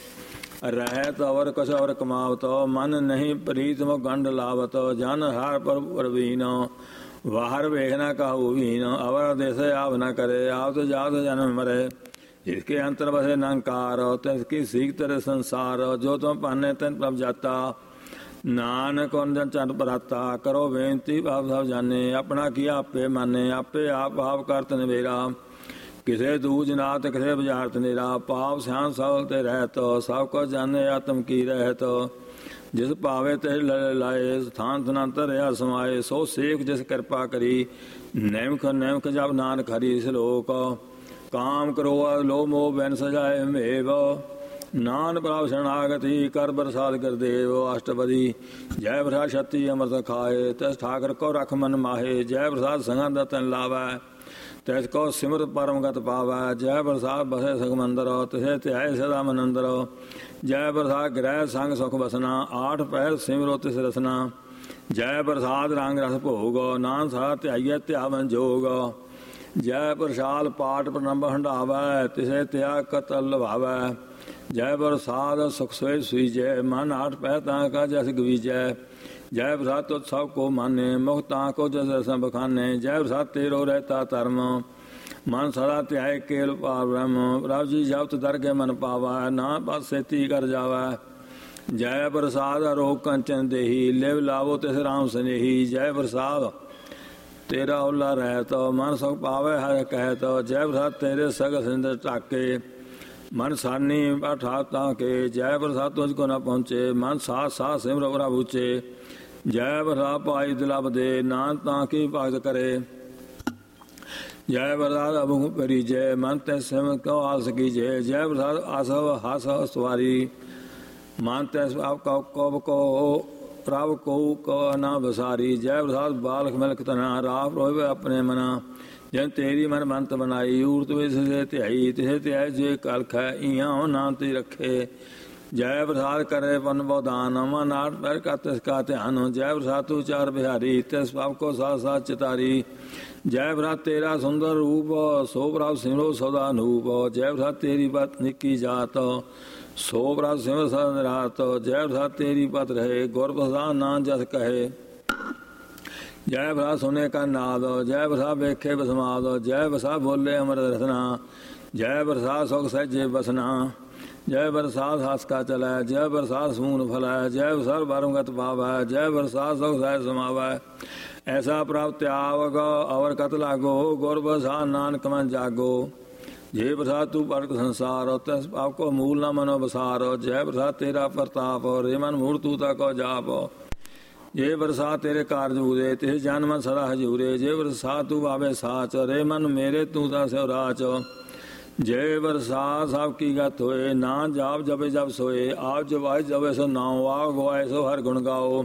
रहत अवर कछ और कमावत, मन नहीं प्रीत मो गंड लावत। जन हार पर प्रवीण, बाहर वेखना काहू वीन। अवर देश आप न करे, आप तो जात जन्म मरे। जिसके अंतर बसे नंकार, तिसकी सीख तेरे संसार। जो तुम पाने तन प्रभ जाता, नानक जन चंद पराता। करो बेनती आप सब जाने, अपना किया आपे माने। आपे आप करत नवेरा, ਕਿਸੇ ਦੂਜ ਨਾਤ ਕਿਸੇ ਬੁਝਾਰਤ ਨੇਰਾ, ਪਾਪ ਸਿਆਣ ਸਭ ਤੇ ਰਹਿਤ, ਸਭ ਕੁਝ ਜਾਣੇ ਆਤਮ ਕੀ ਰਹਿਤ। ਜਿਸ ਭਾਵੇ ਤੇ ਲਾਏ, ਸਥਾਨ ਤਨੰਤਰ ਰਿਹਾ ਸਮਾਏ, ਸੋ ਸੇਖ ਜਿਸ ਕਿਰਪਾ ਕਰੀ, ਨੈਮਖ ਨੈਮਖ ਜਬ ਨਾਨਕ ਹਰੀ ਸਲੋਕ। ਕਾਮ ਕਰੋ ਲੋਭ ਮੋਹ ਬੈਨ ਸਜਾਏ ਮੇਵ, ਨਾਨ ਪ੍ਰਭ ਸ਼ਰਨਾਗਤੀ ਕਰ ਬਰਸਾਤ ਗੁਰਦੇਵ। ਅਸ਼ਟਪਦੀ ਜੈ ਪ੍ਰਸਾਦ ਛਤੀ ਅੰਮ੍ਰਿਤ ਖਾਏ, ਤਿਸ ਠਾਕਰ ਕੋ ਰਖ ਮਨ ਮਾਹੇ, ਜੈ ਪ੍ਰਸਾਦ ਸੰਗਾਂ ਦਾ ਤਨ ਲਾਵੈ, ਤਿਸ ਕੋ ਸਿਮਰਤ ਪਰਮਗਤ ਪਾਵੈ। ਜੈ ਪ੍ਰਸਾਦ ਬਸੇ ਸਗਮੰਦਰ, ਤਿਸੇ ਧਿਆਏ ਸਦਾ ਮਨ ਅੰਦਰ। ਜੈ ਪ੍ਰਸਾਦ ਗ੍ਰਹਿ ਸੰਗ ਸੁਖ ਬਸਨਾ, ਆਠ ਪਹਿਰ ਸਿਮਰੋ ਤਿਸ ਰਸਨਾ। ਜੈ ਪ੍ਰਸਾਦ ਰੰਗ ਰਸ ਭੋਗ, ਨਾਨਕ ਸਦਾ ਧਿਆਈਐ ਧਿਆਵਨ ਜੋਗ। ਜੈ ਪ੍ਰਸਾਦ ਪਾਠ ਪ੍ਰਣੰਬ ਹੰਡਾਵੈ, ਤਿਸੇ ਧਿਆ ਕਤਲ ਲਵਾਵੈ। ਜੈ ਪ੍ਰਸਾਦ ਸੁਖ ਸੋਏ ਸੁਈਜੈ, ਮਨ ਆਠ ਪਹਿਰ ਤਾਂ ਕਾ ਜਸ ਗਵੀਜੈ। ਜੈ ਪ੍ਰਸਾਦ ਤੁਧ ਸਭ ਕੋ ਮਾਨੇ, ਮੁਖ ਤਾਂ ਕੋ ਜਸ ਰਸਮ ਬਖਾਨੇ। ਜੈ ਪ੍ਰਸਾਦ ਤੇਰੋ ਰਹਿਤਾ ਧਰਮ, ਮਨ ਸਦਾ ਧਿਆਏ ਕੇਲ ਪਾਰ ਬ੍ਰਹਮ। ਪ੍ਰਭ ਜੀ ਜਪਤ ਦਰਗਹਿ ਮਨ ਪਾਵੈ, ਨਾ ਬਸ ਸੇਤੀ ਕਰ ਜਾਵੈ। ਜੈ ਪ੍ਰਸਾਦ ਅਰੋਗ ਕੰਚਨ ਦੇਹੀ, ਲਿਵ ਲਾਵੋ ਤਿਸ ਰਾਮ ਸਨੇਹੀ। ਜੈ ਪ੍ਰਸਾਦ ਤੇਰਾ ਓਲਾ ਰਹਿਤ, ਮਨ ਸੁਖ ਪਾਵੈ ਹਰਿ ਕਹਿਤ। ਜੈ ਪ੍ਰਸਾਦ ਤੇਰੇ ਸਗਲ ਸਿੰਦਰ ਢਾਕੇ, ਮਨ ਸਾਨੀ ਪਾਠਾ ਤਾਂ ਕੇ। ਜੈ ਪ੍ਰਸਾਦ ਤੁਝ ਕੋ ਨ ਪਹੁੰਚੇ, ਮਨ ਸਾਥ ਸਾਥ ਸਿਮਰ ਪ੍ਰਭ ਉਚੇ। ਜੈ ਪ੍ਰਸਾਦ ਭਾਈ ਦਿਲਬ ਦੇ, ਨਾਨਕ ਤਾਂ ਕੀ ਭਗਤ ਕਰੇ। ਜੈ ਪ੍ਰਸਾਦ ਅਬੁ ਪਰੀਜੈ, ਮਨ ਤੈ ਸਿਮਰ ਕਉ ਆਸ ਕੀਜੈ। ਜੈ ਪ੍ਰਸਾਦ ਆਸਵ ਹਸ ਸਵਾਰੀ, ਮਨ ਤੈ ਆਪ ਕਉ ਕੋ ਪ੍ਰਭ ਕਉ ਕੋ ਨਾ ਬਸਾਰੀ। ਜੈ ਪ੍ਰਸਾਦ ਬਾਲਕ ਮਿਲਕ ਤਨਾ, ਰਾਪ ਰੋਵੇ ਆਪਣੇ ਮਨਾ। ਜਨ ਤੇਰੀ ਮਨ ਮੰਤ ਬਣਾਈ, ਊਰਤ ਵਿੱਚ ਸੇ ਧਿਆਈ। ਤਿਸੇ ਧਿਆਏ ਜੇ ਕਲਖ ਹੈ, ਇਹਾਂ ਨਾਮ ਤੇ ਰਖੇ। ਜੈ ਪ੍ਰਸਾਦ ਕਰੇ ਪਨ ਬੋਦਾਨ, ਮਨ ਆਠ ਪਹਿਰ ਕਾ ਤਿਸ ਕਾ ਧਿਆਨ। ਜੈ ਪ੍ਰਸਾਦ ਤੂ ਚਾਰ ਬਿਹਾਰੀ, ਤਿਸ ਪਾਪ ਕੋ ਸਾਥ ਸਾਥ ਚਿਤਾਰੀ। ਜੈ ਪ੍ਰਸਾਦ ਤੇਰਾ ਸੁੰਦਰ ਰੂਪ, ਸੋ ਪ੍ਰਭ ਸਿਮਰੋ ਸਦਾ ਅਨੂਪ। ਜੈ ਪ੍ਰਸਾਦ ਤੇਰੀ ਪਤ ਨਿੱਕੀ ਜਾਤ, ਸੋ ਪ੍ਰਭ ਸਿਮਰ ਸਦਾ ਰਾਤ। ਜੈ ਪ੍ਰਸਾਦ ਤੇਰੀ ਪਤ ਰਹੇ, ਗੁਰ ਪ੍ਰਸਾਦ ਨਾਮ ਜਸ ਕਹੇ। ਜੈ ਪ੍ਰਸਾਦ ਸੁਨੇ ਕਾ ਨਾਦ, ਜੈ ਪ੍ਰਸਾਦ ਵੇਖੇ ਬਸਮਾਦ। ਜੈ ਪ੍ਰਸਾਦ ਬੋਲੇ ਅੰਮ੍ਰਿਤ ਰਸਨਾ, ਜੈ ਪ੍ਰਸਾਦ ਸੁਖ ਸਹਿਜੇ ਬਸਨਾ। ਜੈ ਪ੍ਰਸਾਦ ਹਸ ਕਾ ਚਲੈ, ਜੈ ਪ੍ਰਸਾਦ ਸੂਨ ਫਲੈ। ਜੈ ਪ੍ਰਸਾਦ ਬਰਮਗਤ ਪਾਵੈ, ਜੈ ਪ੍ਰਸਾਦ ਸੁਖ ਸਹਿਜ ਸਮਾਵੈ। ਐਸਾ ਪ੍ਰਭ ਤਿਆਗ ਅਵਰ ਕਤ ਲਾਗੋ, ਗੁਰ ਪ੍ਰਸਾਦ ਨਾਨਕ ਮਨ ਜਾਗੋ। ਜੇ ਪ੍ਰਸਾਦ ਤੂੰ ਪਰਕ ਸੰਸਾਰ, ਤਿਸ ਪਾਪ ਕੋ ਮੂਲ ਨਾ ਮਨੋ ਬਸਾਰ। ਜੈ ਪ੍ਰਸਾਦ ਤੇਰਾ ਪ੍ਰਤਾਪ, ਰੇ ਮਨ ਮੂੜ ਤੂ ਤਾ ਕੋ ਜਾਪ। ਜੇ ਪ੍ਰਸਾਦ ਤੇਰੇ ਕਾਰਜ ਪੂਰੇ, ਤਿਸ ਜਨ ਮਨ ਸਦਾ ਹਜੂਰੇ। ਜੇ ਪ੍ਰਸਾਦ ਤੂੰ ਆਵੇ ਸਾਚ, ਰੇ ਮਨ ਮੇਰੇ ਤੂੰ ਤਾ ਸਿਉ ਰਾਚ। ਜੇ ਪ੍ਰਸਾਦ ਸਭ ਕੀ ਗਤ ਹੋਏ, ਨਾ ਜਾਪ ਜਪੇ ਜਪ ਸੋਏ। ਆਪ ਜਵਾਇ ਜਪੇ ਸੋ ਨਾਉ, ਆਪ ਗਵਾਏ ਸੋ ਹਰ ਗੁਣ ਗਾਓ।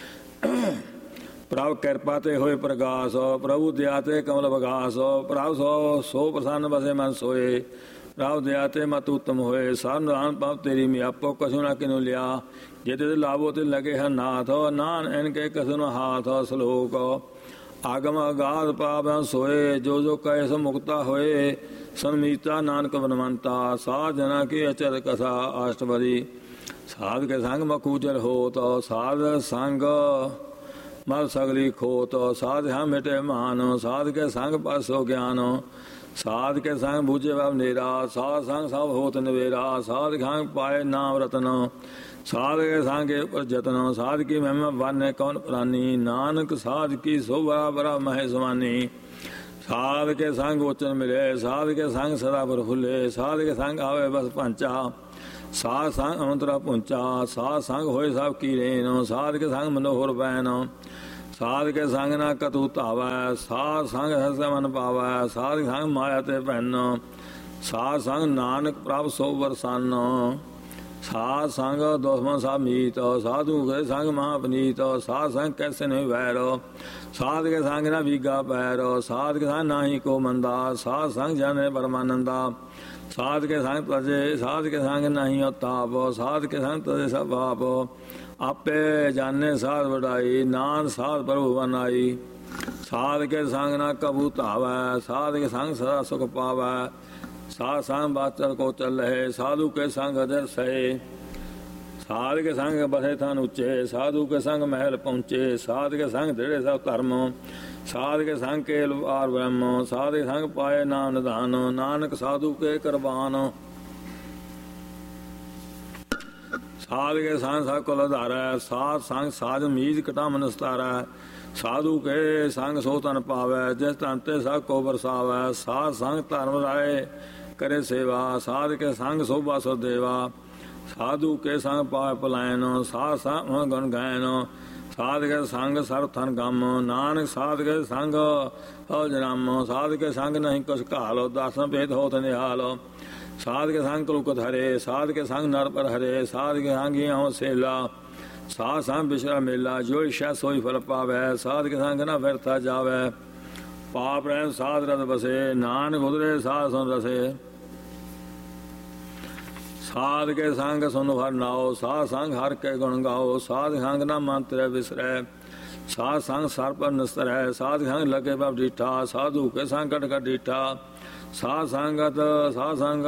ਪ੍ਰਭ ਕਿਰਪਾ ਤੇ ਹੋਏ ਪ੍ਰਗਾਸ, ਪ੍ਰਭੂ ਦਇਆ ਤੇ ਕਮਲ ਵਿਗਾਸ। ਪ੍ਰਭ ਸੋ ਪ੍ਰਸੰਨ ਬਸੇ ਮਨ ਸੋਏ, ਪ੍ਰਭ ਦਇਆ ਤੇ ਮਤ ਉਤਮ ਹੋਏ। ਸਭ ਨਾਨ ਪਾਪ ਤੇਰੀ ਮਿਆਪੋ, ਕਛੂ ਨਾ ਕਿਨੂ ਲਿਆ। ਜੇ ਤੇ ਲਾਭੋ ਤੇ ਲਗੇ ਹਨ ਨਾਥ, ਨਾਨ ਇਨਕੇ ਕਛੂ ਨ ਹਾਥ। ਸਲੋਕ ਆਗਮ ਅਗਾਧ ਪਾਪ ਸੋਏ, ਜੋ ਜੋ ਕਹੇ ਸੋ ਮੁਕਤਾ ਹੋਏ। ਸੰਮੀਤਾ ਨਾਨਕ ਬਨਵੰਤਾ, ਸਾਧ ਜਨਾ ਕੀ ਅਚਰ ਕਥਾ। ਅਸ਼ਟਪਦੀ ਸਾਧ ਕੇ ਸੰਗ ਮਕੂਚਰ ਹੋਤ, ਸਾਧ ਸੰਗ ਮਲ ਸਗਲੀ ਖੋਤ। ਸਾਧ ਹਾਂ ਮਿਟੇ ਮਾਨ, ਸਾਧ ਕੇ ਸੰਗ ਪਾਸੋ ਗਿਆਨ। ਸਾਧ ਕੇ ਸੰਗ ਬੂਝੇ ਬਬ ਨੇਰਾ, ਸਾਧ ਸੰਗ ਸਭ ਹੋਤ ਨਵੇਰਾ। ਸਾਧ ਸੰਗ ਪਾਏ ਨਾਮ ਰਤਨ, ਸਾਧ ਕੇ ਸੰਗੇ ਪਰ ਜਤਨ। ਸਾਧ ਕੀ ਮਹਿਮਾ ਵਾਨੇ ਕੌਣ ਪ੍ਰਾਨੀ, ਨਾਨਕ ਸਾਧ ਕੀ ਸੋਭਾ ਬਰਾ ਮਹਿ ਸਮਾਨੀ। ਸਾਧ ਕੇ ਸੰਗ ਉਚਨ ਮਿਲੇ, ਸਾਧ ਕੇ ਸੰਗ ਸਦਾ ਪ੍ਰਫੁੱਲੇ। ਸਾਧ ਕੇ ਸੰਗ ਆਵੇ ਬਸ ਭਾਂਚਾ, ਸਾਧ ਸੰਗ ਅੰਤਰਾ ਪੁੰਚਾ। ਸਾਧ ਸੰਗ ਹੋਏ ਸਭ ਕੀ ਰੇਨ, ਸਾਧ ਕੇ ਸੰਗ ਮਨੋਹਰ ਬੈਨ। ਸਾਧ ਕੇ ਸੰਗ ਨਾ ਕਤੂ ਧਾਵੈ, ਸਾਧ ਸੰਗ ਹਸ ਮਨ ਪਾਵੈ। ਸਾਧ ਸੰਗ ਮਾਇਆ ਤੇ ਭੈਨ, ਸਾਧ ਸੰਗ ਨਾਨਕ ਪ੍ਰਭ ਸੋ ਵਰਸਨ। ਸਾਧ ਸੰਗ ਦੁਸ਼ਮਨ ਸਭ ਮੀਤ, ਸਾਧੂ ਕੇ ਸੰਗ ਮਹਾਪਨੀਤ। ਸਾਧ ਸੰਗ ਕੈਸੇ ਨਹੀਂ ਵੈਰ, ਸਾਧ ਕੇ ਸੰਗ ਨਾ ਵੀਗਾ ਪੈਰ। ਸਾਧ ਕੇ ਸੰਗ ਨਾਹੀ ਕੋ ਮੰਦਾ, ਸਾਧ ਸੰਗ ਜਾਣੇ ਪਰਮਾਨੰਦਾ। ਸਾਧ ਕੇ ਸੰਗ ਤਜੇ, ਸਾਧ ਕੇ ਸੰਗ ਨਹੀਂ ਉਤਾਪ। ਸਾਧ ਕੇ ਸੰਗ ਤਜੇ ਸਭ ਪਾਪ, ਆਪੇ ਜਾਣੇ ਸਾਧ ਵਡਾਈ। ਨਾਨ ਸਾਧ ਪ੍ਰਭੂ ਬਨਾਈ। ਸਾਧ ਕੇ ਸੰਗ ਨਾ ਕਬੂ ਧਾਵੈ, ਸਾਧ ਕੇ ਸੰਗ ਸਦਾ ਸੁਖ ਪਾਵੈ। ਸਾਧ ਸੰਗ ਬਾਚਰ ਕੋ ਚੱਲੇ, ਸਾਧੂ ਕੇ ਸੰਗ ਅਜਰ ਸਹੇ। ਸਾਧ ਕੇ ਸੰਗ ਬਸੇ ਥਾਨ ਉੱਚੇ, ਸਾਧੂ ਕੇ ਸੰਗ ਮਹਿਲ ਪਹੁੰਚੇ। ਸਾਧ ਕੇ ਸੰਗ ਦ੍ਰਿੜੇ ਸਭ ਧਰਮ, ਸਾਧ ਕੇ ਸੰਗ ਕੇਲ ਪਾਰ ਬ੍ਰਹਮ। ਸਾਧ ਕੇ ਸੰਗ ਪਾਏ ਨਾਮ ਨਿਧਾਨ, ਨਾਨਕ ਸਾਧੂ ਕੇ ਕੁਰਬਾਨ। ਸਾਧ ਕੇ ਸੰਗ ਸਭ ਕੁਲ ਆਧਾਰੈ, ਸਾਧ ਸੰਗ ਸਾਜ ਮੀਜ ਕਟਾ ਮਨ ਸਤਾਰੈ। ਸਾਧੂ ਕੇ ਸੰਗ ਸੋ ਤਨ ਪਾਵੈ, ਜਿਸ ਤਨ ਤੇ ਸਭ ਕੋ ਵਰਸਾਵੈ। ਸਾਧ ਸੰਗ ਧਰਮ ਰਾਏ ਕਰੇ ਸੇਵਾ, ਸਾਧ ਕੇ ਸੰਗ ਸੋਭਾ ਸੋ ਦੇਵਾ। ਸਾਧੂ ਕੇ ਸੰਗ ਪਾਵੈ ਪਲਾਇਨ, ਸਾਧ ਸੰਗ ਗੁਣ ਗਾਇਨ। ਸਾਧ ਕੇ ਸੰਗ ਸਰਬ ਥਨ ਗਮ, ਨਾਨਕ ਸਾਧ ਕੇ ਸੰਗ ਜਨਮ। ਸਾਧ ਕੇ ਸੰਗ ਨਹੀਂ ਕੁਛ ਘਾਲ, ਦਰਸ਼ਨ ਭੇਦ ਹੋਤ ਨਿਹਾਲ। ਸਾਧ ਕੇ ਸੰਗ ਕਲੁਕਤ ਹਰੇ, ਸਾਧ ਕੇ ਸੰਗ ਨਰ ਪਰ ਹਰੇ। ਸਾਧ ਕੇ ਸੰਗ ਹੋ ਸੇਲਾ, ਸਾਧ ਸੰਗ ਬਿਸ਼ਰਾ ਮੇਲਾ। ਜੋ ਇੱਛਾ ਸੋਈ ਫਲ ਪਾਵੈ, ਸਾਧ ਕੇ ਸੰਗ ਨਾ ਵਿਰਥਾ ਜਾਵੈ। ਪਾਪ ਰਹਿ ਸਾਧ ਰਤ ਬਸੇ, ਨਾਨਕ ਉਦਰੇ ਸਾਧ ਸੁਨ ਰਸੇ। ਸਾਧ ਕੇ ਸੰਗ ਸੁਨ ਹਰ ਨਾਉ, ਸਾਧ ਸੰਗ ਹਰ ਕੇ ਗੁਣ ਗਾਓ। ਸਾਧ ਸੰਗ ਨਾ ਮੰਤਰ ਵਿਸਰੈ, ਸਾਧ ਸੰਗ ਸਰ ਪਰ ਨਿਸਰੈ। ਸਾਧ ਸੰਗ ਲਗੇ ਬਬ ਡੀਠਾ, ਸਾਧੂ ਕੇ ਸੰਗ ਕਟ ਕਟ ਡੀਠਾ। ਸਾਧ ਸੰਗਤ ਸਾਧ ਸੰਗ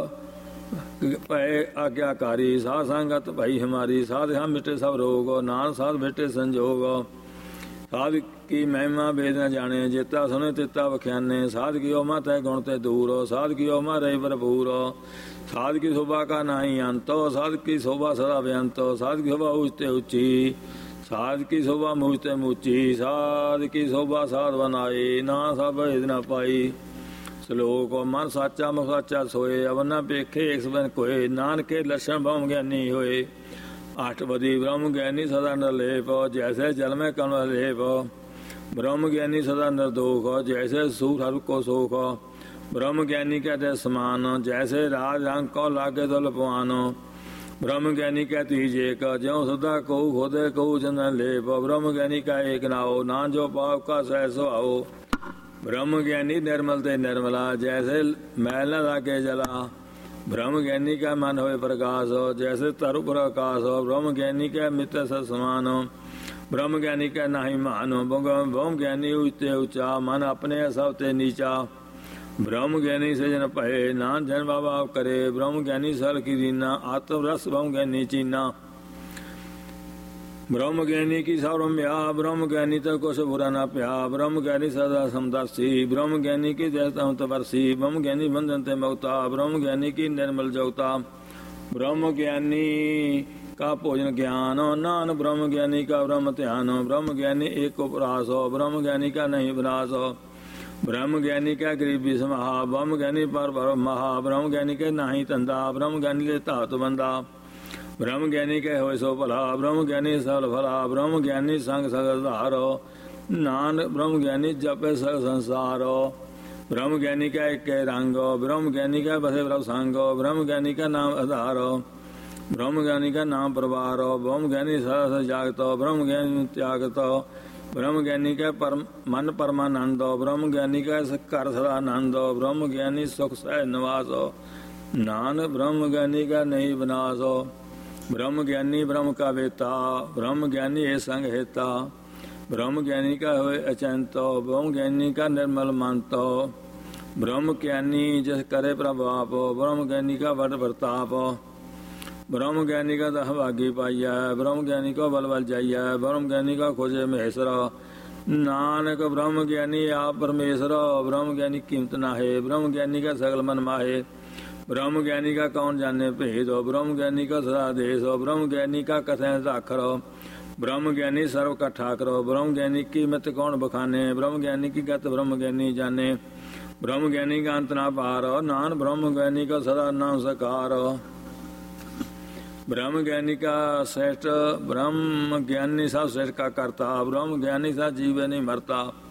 ਭੈ ਆਗਿਆਕਾਰੀ, ਸਾਧ ਸੰਗਤ ਭਈ ਹਮਾਰੀ। ਸਾਧ ਹਮ ਮਿਟੇ ਸਭ ਰੋਗ, ਨਾਨਕ ਸਾਧ ਬੇਟੇ ਸੰਜੋਗ। ਸਾਧ ਕੀ ਮਹਿਮਾ ਵੇਦ ਨ ਜਾਣੇ, ਜੇਤਾ ਸੁਨੇ ਤੇਤਾ ਵਖਿਆਨੇ। ਸਾਧ ਕੀ ਮਾ ਤੈ ਗੁਣ ਤੇ ਦੂਰ, ਸਾਧ ਕੀ ਮਾ ਰਹੀ ਭਰਪੂਰ। ਸਾਧ ਕੀ ਸ਼ੋਭਾ ਕਾ ਨਾਹੀ ਅੰਤ, ਸਾਧ ਕੀ ਸ਼ੋਭਾ ਸਦਾ ਬੇਅੰਤ। ਸਾਧ ਕੀ ਸ਼ੋਭਾ ਉੱਚ ਤੇ ਉੱਚੀ, ਸਾਧ ਕੀ ਸ਼ੋਭਾ ਮੂਝ ਤੇ ਮੂਚੀ। ਸਾਧ ਕੀ ਸ਼ੋਭਾ ਸਾਧ ਬਨਾਈ, ਨਾ ਸਭ ਭੇਦ ਨ ਪਾਈ। ਸ਼ਲੋਕ ਮਨ ਸਾਚਾ ਮੁਖ ਸਾਚਾ ਸੋਏ, ਅਵਰ ਨ ਪੇਖੇ ਏਕ ਸਬਨ ਕੋਏ। ਨਾਨਕੇ ਲਛਣ ਬ੍ਰਹਮ ਗਿਆਨੀ ਹੋਏ, ਅਸ਼ਟਪਦੀ ਬ੍ਰਹਮ ਗਿਆਨੀ ਸਦਾ ਨਿਰਲੇਪ। ਜੈਸੇ ਜਲ ਮੈਂ ਕਮਲ ਲੇਪ, ਬ੍ਰਹਮ ਗਿਆਨੀ ਸਦਾ ਨਿਰਦੋਖ। ਜੈਸੇ ਸੂਰ ਹਰ ਕੋ ਸੋਖ, ਬ੍ਰਹਮ ਗਿਆਨੀ ਕਹਤੇ ਸਮਾਨ। ਜੈਸੇ ਰਾਜ ਰੰਗ ਕੋ ਲਾਗੇ ਦੁਲ ਪਵਾਨ, ਬ੍ਰਹਮ ਗਿਆਨੀ ਕਹਿ ਏਕ। ਜਿਉ ਸਦਾ ਕਹੂ ਖੋਦੇ ਕਹੂ ਚੰਦਨ ਲੇਪ। ਬ੍ਰਹਮ ਗਿਆਨੀ ਕਾ ਏਕ ਨਾਉ, ਨਾ ਜੋ ਪਾਪ ਕਾ ਸਹਿ ਸੁਹਾਉ। ਬ੍ਰਹਮ ਗਿਆਨੀ ਨਿਰਮਲ ਤੇ ਨਿਰਮਲਾ, ਜੈਸੇ ਮੈਲ ਨ ਲਾਗੇ ਜਲਾ। ਬ੍ਰਹਮ ਗਿਆਨੀ ਕਾ ਮਨ ਹੋਏ ਪ੍ਰਕਾਸ਼, ਜੈਸੇ ਧਰੁ ਪਰ ਆਕਾਸ਼। ਬ੍ਰਹਮ ਗਿਆਨੀ ਕੈ ਮਿੱਤਰ ਸਤ ਸਮਾਨ, ਬ੍ਰਹਮ ਗਿਆਨੀ ਕੈ ਨਾਹੀ ਮਾਨ। ਬ੍ਰਹਮ ਗਿਆਨੀ ਉਚਤੇ ਉੱਚਾ, ਮਨ ਆਪਣੇ ਸਭ ਤੇ ਨੀਚਾ। ਬ੍ਰਹਮ ਗਿਆਨੀ ਸਜਨ ਭਏ, ਨਾਨ ਜਨ ਬਾਬਾ ਕਰੇ। ਬ੍ਰਹਮ ਗਿਆਨੀ ਸਲ ਕੀ ਦੀਨਾ, ਆਤਮ ਰਸ ਬ੍ਰਹਮ ਗਿਆਨੀ ਚੀਨਾ। ਬ੍ਰਹਮ ਗਿਆਨੀ ਕੀ ਸਭ ਰਮਿਆ, ਬ੍ਰਹਮ ਗਿਆਨੀ ਤੇ ਕੁਛ ਬੁਰਾ ਨਾ ਪਿਆ। ਬ੍ਰਹਮ ਗਿਆਨੀ ਸਦਾ ਸਮਦਰਸੀ, ਬ੍ਰਹਮ ਗਿਆਨੀ ਕੀ ਜੈਸਾ ਤਵਰਸੀ। ਬ੍ਰਹਮ ਗਿਆਨੀ ਬੰਧਨ ਤੇ ਮੁਕਤਾ, ਬ੍ਰਹਮ ਗਿਆਨੀ ਕੀ ਨਿਰਮਲ ਜੋਗਤਾ। ਬ੍ਰਹਮ ਗਿਆਨੀ ਕਾ ਭੋਜਨ ਗਿਆਨ, ਨਾਨ ਬ੍ਰਹਮ ਗਿਆਨੀ ਕਾ ਬ੍ਰਹਮ ਧਿਆਨ। ਬ੍ਰਹਮ ਗਿਆਨੀ ਏਕ ਉਪਰਾਸ, ਬ੍ਰਹਮ ਗਿਆਨੀ ਕਾ ਨਹੀਂ ਵਿਨਾਸ਼। ਬ੍ਰਹਮ ਗਿਆਨੀ ਕੈ ਗਰੀਬੀ ਸਮਹਾ, ਬ੍ਰਹਮ ਗਿਆਨੀ ਪਰ ਮਹਾ। ਬ੍ਰਹਮ ਗਿਆਨੀ ਕੇ ਨਾਹੀ ਧੰਦਾ, ਬ੍ਰਹਮ ਗਿਆਨੀ ਦੇ ਧਾਤ ਬੰਦਾ। ਬ੍ਰਹਮ ਗਿਆਨੀ ਕੈ ਹੋਏ ਸੋ ਭਲਾ, ਬ੍ਰਹਮ ਗਿਆਨੀ ਸਫਲ ਫਲਾ। ਬ੍ਰਹਮ ਗਿਆਨੀ ਸੰਗ ਸਗਲ ਧਾਰੋ, ਨਾਨਕ ਬ੍ਰਹਮ ਗਿਆਨੀ ਜਪੇ ਸਗ ਸੰਸਾਰ। ਬ੍ਰਹਮ ਗਿਆਨੀ ਕੈ ਏਕੇ ਰੰਗ, ਬ੍ਰਹਮ ਗਿਆਨੀ ਕੈ ਬਸੇ ਪ੍ਰਭ ਸੰਗ। ਬ੍ਰਹਮ ਗਿਆਨੀ ਕਾ ਨਾਮ ਆਧਾਰ, ਬ੍ਰਹਮ ਗਿਆਨੀ ਕਾ ਨਾਮ ਪਰਵਾਰ। ਬ੍ਰਹਮ ਗਿਆਨੀ ਸਦਾ ਜਾਗਤ, ਬ੍ਰਹਮ ਗਿਆਨੀ ਤਿਆਗਤ। ਬ੍ਰਹਮ ਗਿਆਨੀ ਕੈ ਮਨ ਪਰਮਾਨੰਦ, ਬ੍ਰਹਮ ਗਿਆਨੀ ਕੈ ਘਰ ਸਦਾ ਆਨੰਦ। ਬ੍ਰਹਮ ਗਿਆਨੀ ਸੁਖ ਸਹਿ ਨਿਵਾਸ, ਨਾਨਕ ਬ੍ਰਹਮ ਗਿਆਨੀ ਕਾ ਨਹੀਂ ਵਿਨਾਸ਼। ਬ੍ਰਹਮ ਗਿਆਨੀ ਬ੍ਰਹਮ ਕਾ ਵੇਤਾ, ਬ੍ਰਹਮ ਗਿਆਨੀ ਏ ਸੰਗ ਹੇਤਾ। ਬ੍ਰਹਮ ਗਿਆਨੀ ਕਾ ਹੋਏ ਅਚੰਤ, ਬ੍ਰਹਮ ਗਿਆਨੀ ਕਾ ਨਿਰਮਲ ਮੰਤ। ਬ੍ਰਹਮ ਗਿਆਨੀ ਜਿਸ ਕਰੇ ਪ੍ਰਭ ਆਪ, ਬ੍ਰਹਮ ਗਿਆਨੀ ਕਾ ਵਡ ਵਰਤਾਪ। ਬ੍ਰਹਮ ਗਿਆਨੀ ਕਾ ਦਹ ਭਾਗੀ ਪਾਈਐ, ਬ੍ਰਹਮ ਗਿਆਨੀ ਕਾ ਬਲ ਬਲ ਜਾਈਐ। ਬ੍ਰਹਮ ਗਿਆਨੀ ਕਾ ਖੋਜੇ ਮਹੇਸ਼ਰ, ਨਾਨਕ ਬ੍ਰਹਮ ਗਿਆਨੀ ਆਪ ਪਰਮੇਸ਼ਰ। ਬ੍ਰਹਮ ਗਿਆਨੀ ਕੀਮਤ ਨਾਹੇ, ਬ੍ਰਹਮ ਗਿਆਨੀ ਕਾ ਸਗਲ ਮਨ ਮਾਹੇ। ਬ੍ਰਹਮ ਗਿਆਨੀ ਕਾ ਕੌਣ ਜਾਣੇ ਭੇਦ, ਬ੍ਰਹਮ ਗਿਆਨੀ ਕਾ ਸਦਾ ਦੇਸ਼। ਬ੍ਰਹਮ ਗਿਆਨੀ ਕਾ ਕਥੈ ਜ਼ਾਖਰ, ਬ੍ਰਹਮ ਗਿਆਨੀ ਸਰਵ ਕਾ ਠਾਕਰ। ਬ੍ਰਹਮ ਗਿਆਨੀ ਕੀ ਮਿਤ ਕੌਣ ਬਖਾਨੇ, ਬ੍ਰਹਮ ਗਿਆਨੀ ਕੀ ਗਤ ਬ੍ਰਹਮ ਗਿਆਨੀ ਜਾਣੇ। ਬ੍ਰਹਮ ਗਿਆਨੀ ਕਾ ਅੰਤ ਨਾ ਪਾਰ, ਨਾਨ ਬ੍ਰਹਮ ਗਿਆਨੀ ਕਾ ਸਦਾ ਨਾਮ ਸਕਾਰ। ਬ੍ਰਹਮ ਗਿਆਨੀ ਕਾ ਸ੍ਰੇਸ਼ਟ, ਬ੍ਰਹਮ ਗਿਆਨੀ ਸਭ ਸ੍ਰੇਸ਼ਟ ਕਾ ਕਰਤਾ। ਬ੍ਰਹਮ ਗਿਆਨੀ ਸਭ ਜੀਵੇ ਨਹੀਂ ਮਰਤਾ।